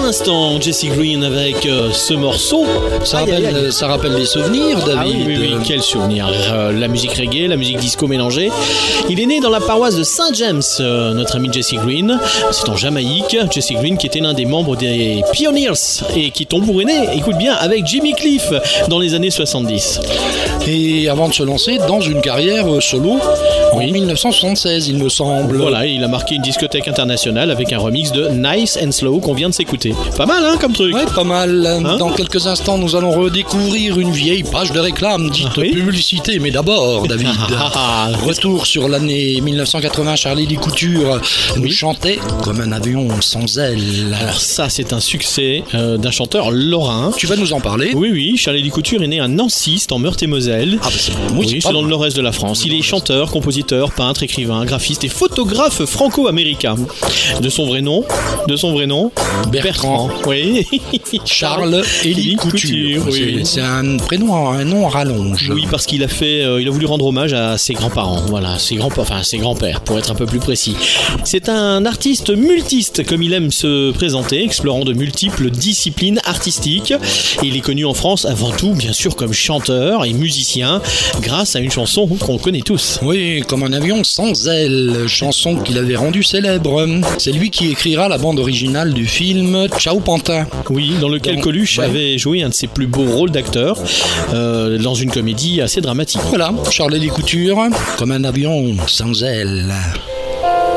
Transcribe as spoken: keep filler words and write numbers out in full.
l'instant, Jesse Green avec euh, ce morceau. Ça rappelle, aïe, aïe. ça rappelle des souvenirs, David. Ah oui, oui, oui, quel souvenir. Euh, la musique reggae, la musique disco mélangée. Il est né dans la paroisse de Saint James, euh, notre ami Jesse Green. C'est en Jamaïque. Jesse Green qui était l'un des membres des Pioneers et qui tambouronnait, écoute bien, avec Jimmy Cliff dans les années soixante-dix. Et avant de se lancer dans une carrière solo en oui. dix-neuf cent soixante-seize, il me semble. Voilà, il a marqué une discothèque internationale avec un remix de Nice and Slow qu'on vient de s'écouter. Pas mal, hein, comme truc. Ouais, pas mal. Hein? Dans quelques instants, nous allons redécouvrir une vieille page de réclame, dite ah, oui? publicité. Mais d'abord, David, retour sur l'année dix-neuf cent quatre-vingts, Charlie Lee Couture nous oui. chantait comme un avion sans ailes. Alors ça, c'est un succès euh, d'un chanteur lorrain. Tu vas nous en parler? Oui, oui. Charlie Lee Couture est né à Nancy, c'est en Meurthe-et-Moselle. Ah, bah c'est, oui, oui, c'est dans le nord-est de la France. Il est chanteur, compositeur, peintre, écrivain, graphiste et photographe franco-américain. De son vrai nom, de son vrai nom, Bertrand. Bertrand. Oui. Charles Élie Couture. Couture oui. C'est, c'est un prénom, un nom à rallonge. Oui, parce qu'il a fait, euh, il a voulu rendre hommage à ses grands-parents. Voilà, ses grands, enfin ses grands-pères, pour être un peu plus précis. C'est un artiste multiste, comme il aime se présenter, explorant de multiples disciplines artistiques. Et il est connu en France avant tout, bien sûr, comme chanteur et musicien, grâce à une chanson qu'on connaît tous. Oui, comme un avion sans ailes, chanson qu'il avait rendue célèbre. C'est lui qui écrira la bande originale du film Ciao Pantin. Oui, dans lequel Donc, Coluche ouais. avait joué un de ses plus beaux rôles d'acteur euh, dans une comédie assez dramatique. Voilà, Charlie Lee Couture, comme un avion sans ailes.